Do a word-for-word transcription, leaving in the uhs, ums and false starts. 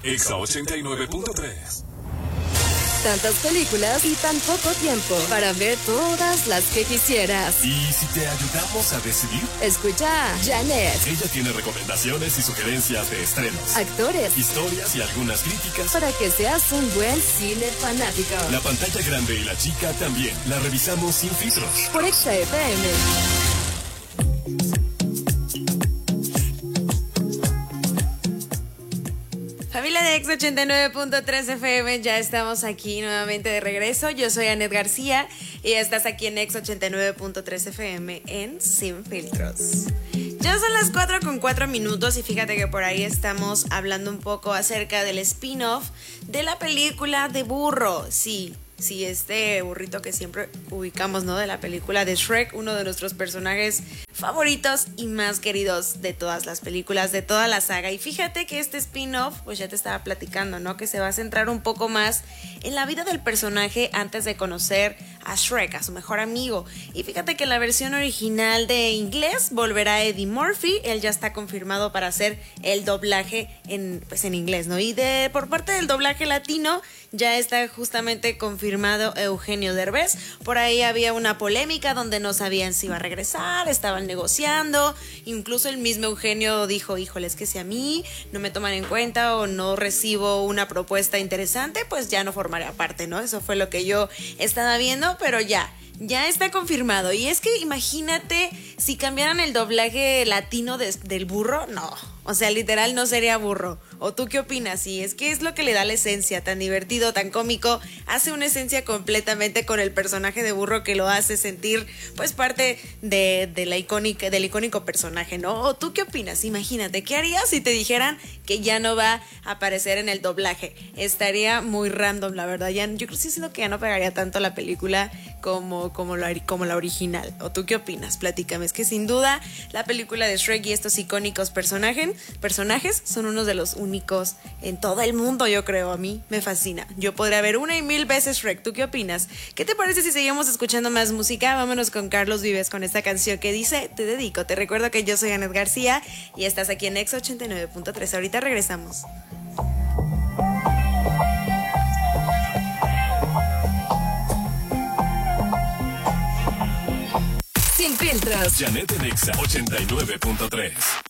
Exa ochenta y nueve punto tres. Tantas películas y tan poco tiempo para ver todas las que quisieras. ¿Y si te ayudamos a decidir? Escucha a Janet. Ella tiene recomendaciones y sugerencias de estrenos, actores, historias y algunas críticas para que seas un buen cine fanático. La pantalla grande y la chica también la revisamos sin filtros. Por Exa F M. Familia de Exa ochenta y nueve punto tres F M, ya estamos aquí nuevamente de regreso. Yo soy Anet García y estás aquí en Exa ochenta y nueve punto tres F M en Sin Filtros. Ya son las cuatro con cuatro minutos y fíjate que por ahí estamos hablando un poco acerca del spin-off de la película de Burro. Sí, sí, este burrito que siempre ubicamos, ¿no? De la película de Shrek, uno de nuestros personajes favoritos y más queridos de todas las películas, de toda la saga. Y fíjate que este spin-off, pues ya te estaba platicando, ¿no? Que se va a centrar un poco más en la vida del personaje antes de conocer a Shrek, a su mejor amigo. Y fíjate que la versión original de inglés volverá a Eddie Murphy. Él ya está confirmado para hacer el doblaje en, pues en inglés, ¿no? Y de, por parte del doblaje latino ya está justamente confirmado Eugenio Derbez. Por ahí había una polémica donde no sabían si iba a regresar, estaban negociando, incluso el mismo Eugenio dijo, híjole, es que si a mí no me toman en cuenta o no recibo una propuesta interesante, pues ya no formaré parte, ¿no? Eso fue lo que yo estaba viendo, pero ya, ya está confirmado. Y es que imagínate si cambiaran el doblaje latino de, del burro, no, o sea, literal no sería burro. ¿O tú qué opinas? Y es que es lo que le da la esencia, tan divertido, tan cómico, hace una esencia completamente con el personaje de burro que lo hace sentir pues parte de, de la icónica, del icónico personaje, ¿no? ¿O tú qué opinas? Imagínate, ¿qué harías si te dijeran que ya no va a aparecer en el doblaje? Estaría muy random, la verdad. Ya, yo creo que sí siento que ya no pegaría tanto la película como, como, la, como la original. ¿O tú qué opinas? Platícame. Es que sin duda la película de Shrek y estos icónicos personajes, personajes son unos de los únicos en todo el mundo, yo creo. A mí me fascina. Yo podría ver una y mil veces Shrek. ¿Tú qué opinas? ¿Qué te parece si seguimos escuchando más música? Vámonos con Carlos Vives con esta canción que dice Te dedico. Te recuerdo que yo soy Anet García y estás aquí en Exa ochenta y nueve punto tres. Ahorita regresamos. Sin filtros. Janet en Exa ochenta y nueve punto tres.